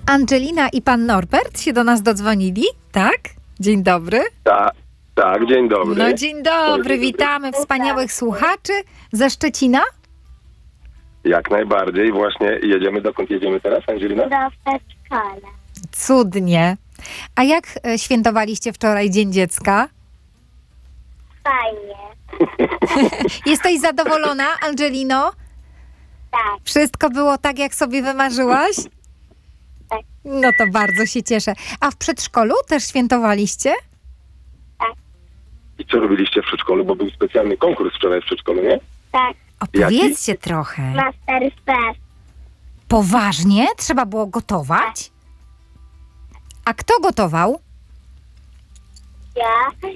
Angelina i pan Norbert się do nas dodzwonili, tak? Dzień dobry. Tak, dzień dobry. No dzień dobry, witamy wspaniałych słuchaczy ze Szczecina. Jak najbardziej. Właśnie jedziemy. Dokąd jedziemy teraz, Angelina? Do przedszkola. Cudnie. A jak świętowaliście wczoraj Dzień Dziecka? Fajnie. Jesteś zadowolona, Angelino? Tak. Wszystko było tak, jak sobie wymarzyłaś? Tak. No to bardzo się cieszę. A w przedszkolu też świętowaliście? I co robiliście w przedszkolu? Bo był specjalny konkurs wczoraj w przedszkolu, nie? Tak. Opowiedzcie trochę. Masterchef. Poważnie? Trzeba było gotować? A kto gotował? Ja